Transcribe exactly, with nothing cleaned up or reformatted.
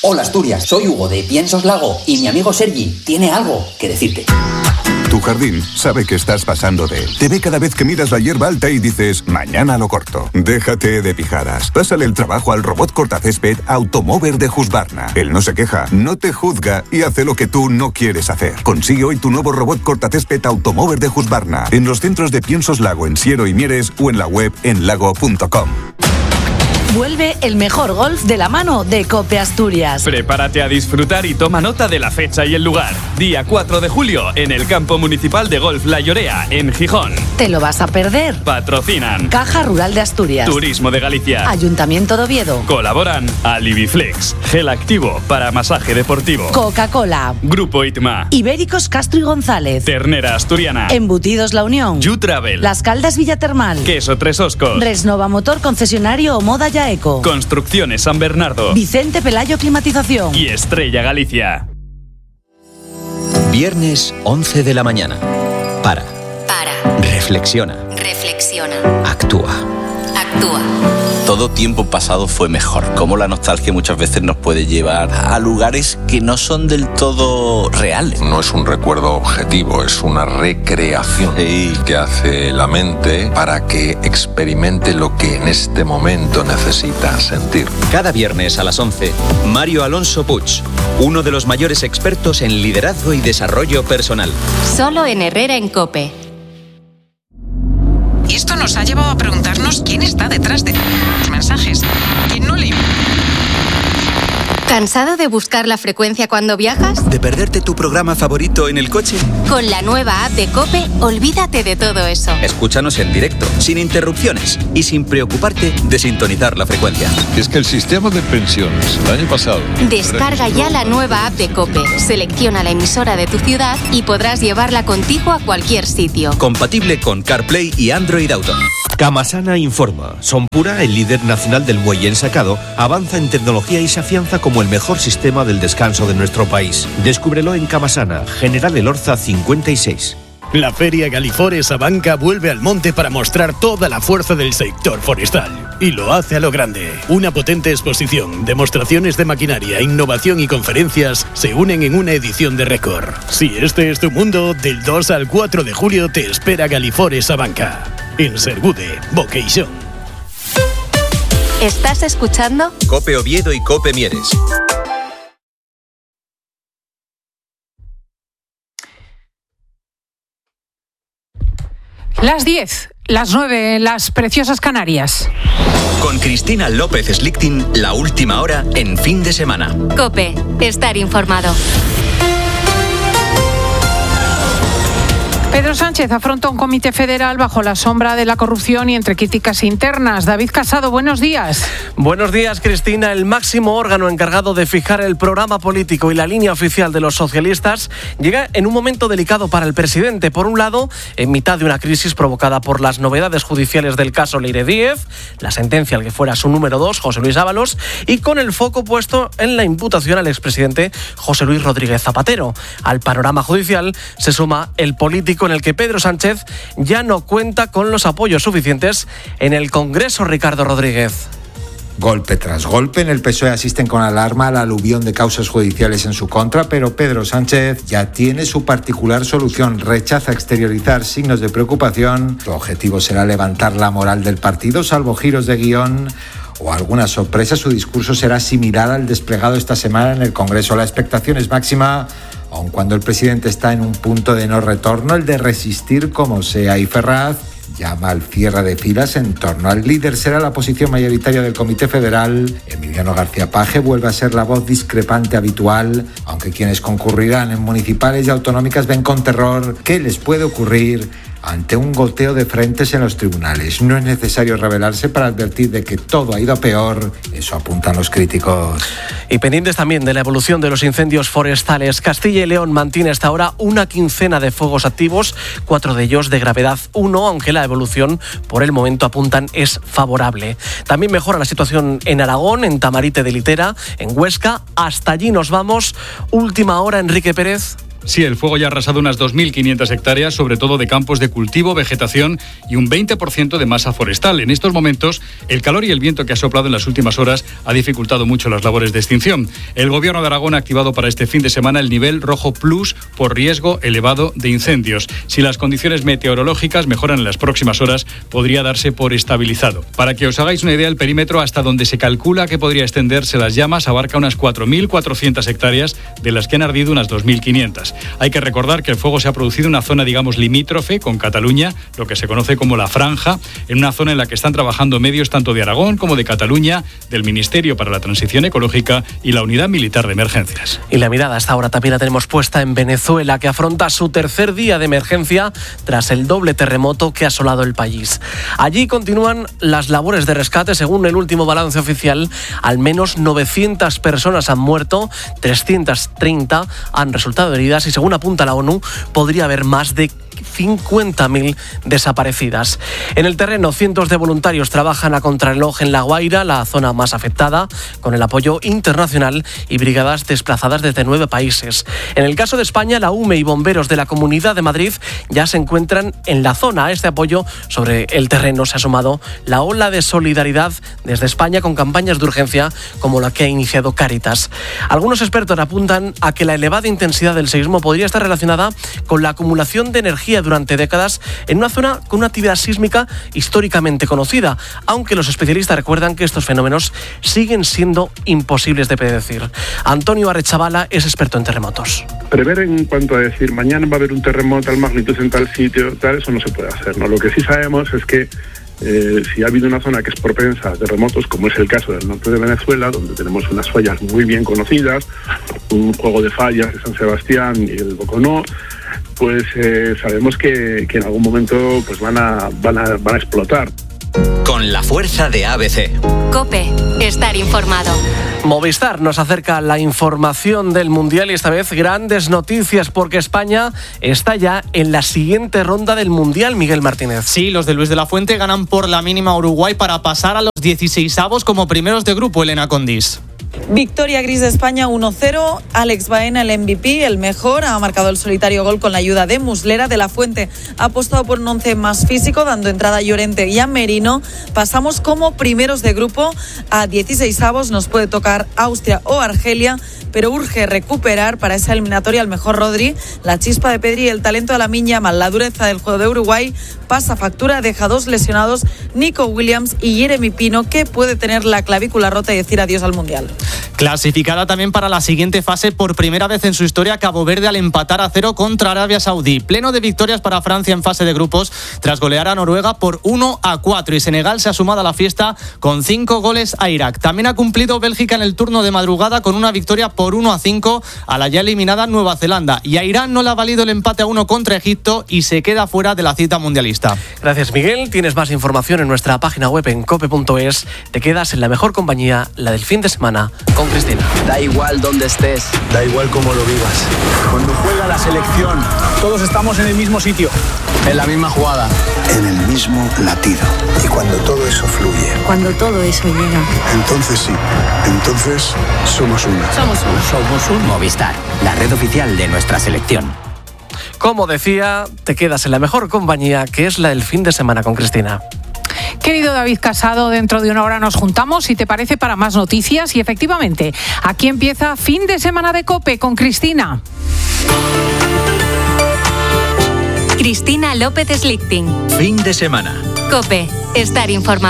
Hola Asturias, soy Hugo de Piensos Lago y mi amigo Sergi tiene algo que decirte. Tu jardín sabe que estás pasando de él. Te ve cada vez que miras la hierba alta y dices, mañana lo corto. Déjate de pijadas. Pásale el trabajo al robot cortacésped Automover de Husqvarna. Él no se queja, no te juzga y hace lo que tú no quieres hacer. Consigue hoy tu nuevo robot cortacésped Automover de Husqvarna en los centros de Piensos Lago en Siero y Mieres o en la web en lago punto com. Vuelve el mejor golf de la mano de Cope Asturias. Prepárate a disfrutar y toma nota de la fecha y el lugar. Día cuatro de julio en el campo municipal de golf La Llorea, en Gijón. ¿Te lo vas a perder? Patrocinan Caja Rural de Asturias, Turismo de Galicia, Ayuntamiento de Oviedo. Colaboran Aliviflex, gel activo para masaje deportivo, Coca-Cola, Grupo Itma, Ibéricos Castro y González, Ternera Asturiana, Embutidos La Unión, You Travel, Las Caldas Villatermal, Queso Tres Oscos, Resnova Motor Concesionario o Moda Ya Eco, Construcciones San Bernardo, Vicente Pelayo Climatización y Estrella Galicia. Viernes once de la mañana. Para. Para. Reflexiona. Reflexiona. Actúa. Actúa. Todo tiempo pasado fue mejor. Cómo la nostalgia muchas veces nos puede llevar a lugares que no son del todo reales. No es un recuerdo objetivo, es una recreación Sí. que hace la mente para que experimente lo que en este momento necesita sentir. Cada viernes a las once, Mario Alonso Puig, uno de los mayores expertos en liderazgo y desarrollo personal. Solo en Herrera en COPE. Y esto nos ha llevado a preguntarnos quién está detrás de los mensajes. ¿Quién no le... ¿Cansado de buscar la frecuencia cuando viajas? ¿De perderte tu programa favorito en el coche? Con la nueva app de COPE, olvídate de todo eso. Escúchanos en directo, sin interrupciones y sin preocuparte de sintonizar la frecuencia. Es que el sistema de pensiones el año pasado... Descarga ya la nueva app de COPE, selecciona la emisora de tu ciudad y podrás llevarla contigo a cualquier sitio. Compatible con CarPlay y Android Auto. Camasana informa. Sonpura, el líder nacional del muelle ensacado, avanza en tecnología y se afianza como el mejor sistema del descanso de nuestro país. Descúbrelo en Camasana, General Elorza cincuenta y seis. La Feria Galifores Abanca vuelve al monte para mostrar toda la fuerza del sector forestal. Y lo hace a lo grande. Una potente exposición, demostraciones de maquinaria, innovación y conferencias se unen en una edición de récord. Si este es tu mundo, del dos al cuatro de julio te espera Galifores Abanca. En Sergude, Vocation. ¿Estás escuchando? Cope Oviedo y Cope Mieres. Las diez, las nueve, las preciosas Canarias. Con Cristina López Slichting, la última hora en fin de semana. COPE, estar informado. Pedro Sánchez afronta un comité federal bajo la sombra de la corrupción y entre críticas internas. David Casado, buenos días. Buenos días, Cristina. El máximo órgano encargado de fijar el programa político y la línea oficial de los socialistas llega en un momento delicado para el presidente. Por un lado, en mitad de una crisis provocada por las novedades judiciales del caso Leire Díez, la sentencia al que fuera su número dos, José Luis Ábalos, y con el foco puesto en la imputación al expresidente José Luis Rodríguez Zapatero. Al panorama judicial se suma el político en el que Pedro Sánchez ya no cuenta con los apoyos suficientes en el Congreso. Ricardo Rodríguez. Golpe tras golpe, en el P S O E asisten con alarma al aluvión de causas judiciales en su contra, pero Pedro Sánchez ya tiene su particular solución. Rechaza exteriorizar signos de preocupación. Su objetivo será levantar la moral del partido, salvo giros de guión o alguna sorpresa. Su discurso será similar al desplegado esta semana en el Congreso. La expectación es máxima, aun cuando el presidente está en un punto de no retorno, el de resistir como sea. Y Ferraz llama al cierre de filas en torno al líder. Será la posición mayoritaria del Comité Federal. Emiliano García Paje vuelve a ser la voz discrepante habitual, aunque quienes concurrirán en municipales y autonómicas ven con terror qué les puede ocurrir ante un goteo de frentes en los tribunales. No es necesario revelarse para advertir de que todo ha ido a peor. Eso apuntan los críticos. Y pendientes también de la evolución de los incendios forestales. Castilla y León mantiene hasta ahora una quincena de fuegos activos, cuatro de ellos de gravedad uno, aunque la evolución por el momento apuntan es favorable. También mejora la situación en Aragón, en Tamarite de Litera, en Huesca. Hasta allí nos vamos. Última hora, Enrique Pérez. Sí, el fuego ya ha arrasado unas dos mil quinientas hectáreas, sobre todo de campos de cultivo, vegetación y un veinte por ciento de masa forestal. En estos momentos, el calor y el viento que ha soplado en las últimas horas ha dificultado mucho las labores de extinción. El Gobierno de Aragón ha activado para este fin de semana el nivel rojo plus por riesgo elevado de incendios. Si las condiciones meteorológicas mejoran en las próximas horas, podría darse por estabilizado. Para que os hagáis una idea, el perímetro hasta donde se calcula que podría extenderse las llamas abarca unas cuatro mil cuatrocientas hectáreas, de las que han ardido unas dos mil quinientas. Hay que recordar que el fuego se ha producido en una zona, digamos, limítrofe con Cataluña, lo que se conoce como la Franja, en una zona en la que están trabajando medios tanto de Aragón como de Cataluña, del Ministerio para la Transición Ecológica y la Unidad Militar de Emergencias. Y la mirada hasta ahora también la tenemos puesta en Venezuela, que afronta su tercer día de emergencia tras el doble terremoto que ha asolado el país. Allí continúan las labores de rescate. Según el último balance oficial, al menos novecientas personas han muerto, trescientas treinta han resultado heridas y, según apunta la ONU, podría haber más de cincuenta mil desaparecidas. En el terreno, cientos de voluntarios trabajan a contrarreloj en La Guaira, la zona más afectada, con el apoyo internacional y brigadas desplazadas desde nueve países. En el caso de España, la U M E y bomberos de la Comunidad de Madrid ya se encuentran en la zona. A este apoyo sobre el terreno se ha sumado la ola de solidaridad desde España, con campañas de urgencia como la que ha iniciado Cáritas. Algunos expertos apuntan a que la elevada intensidad del seísmo podría estar relacionada con la acumulación de energía durante décadas en una zona con una actividad sísmica históricamente conocida, aunque los especialistas recuerdan que estos fenómenos siguen siendo imposibles de predecir. Antonio Arechavala es experto en terremotos. Prever en cuanto a decir mañana va a haber un terremoto al magnitud en tal sitio, tal, eso no se puede hacer, ¿no? Lo que sí sabemos es que Eh, si ha habido una zona que es propensa a terremotos, como es el caso del norte de Venezuela, donde tenemos unas fallas muy bien conocidas, un juego de fallas de San Sebastián y el Boconó, pues eh, sabemos que, que en algún momento pues van a, van a, van a explotar. Con la fuerza de A B C. COPE, estar informado. Movistar nos acerca la información del Mundial y esta vez grandes noticias porque España está ya en la siguiente ronda del Mundial, Miguel Martínez. Sí, los de Luis de la Fuente ganan por la mínima a Uruguay para pasar a los dieciseisavos como primeros de grupo, Elena Condis. Victoria gris de España uno cero, Alex Baena el M V P, el mejor, ha marcado el solitario gol con la ayuda de Muslera. De la Fuente ha apostado por un once más físico, dando entrada a Llorente y a Merino. Pasamos como primeros de grupo a dieciseisavos, nos puede tocar Austria o Argelia, pero urge recuperar para esa eliminatoria al mejor Rodri. La chispa de Pedri y el talento de Lamine Yamal, la dureza del juego de Uruguay pasa factura, deja dos lesionados, Nico Williams y Jeremy Pino, que puede tener la clavícula rota y decir adiós al Mundial. Clasificada también para la siguiente fase por primera vez en su historia Cabo Verde al empatar a cero contra Arabia Saudí. Pleno de victorias para Francia en fase de grupos tras golear a Noruega por uno a cuatro, y Senegal se ha sumado a la fiesta con cinco goles a Irak. También ha cumplido Bélgica en el turno de madrugada con una victoria por uno a cinco a la ya eliminada Nueva Zelanda, y a Irán no le ha valido el empate a uno contra Egipto y se queda fuera de la cita mundialista. Gracias, Miguel. Tienes más información en nuestra página web en cope punto es. Te quedas en la mejor compañía, la del fin de semana, con Cristina. Da igual dónde estés, da igual cómo lo vivas. Cuando juega la selección, todos estamos en el mismo sitio, en la misma jugada, en el mismo latido. Y cuando todo eso fluye, cuando todo eso llega, entonces sí, entonces somos uno. Somos uno. Somos un Movistar, la red oficial de nuestra selección. Como decía, te quedas en la mejor compañía, que es la del fin de semana, con Cristina. Querido David Casado, dentro de una hora nos juntamos, si te parece, para más noticias. Y efectivamente, aquí empieza Fin de Semana de COPE con Cristina. Cristina López Slichting. Fin de semana. COPE, estar informado.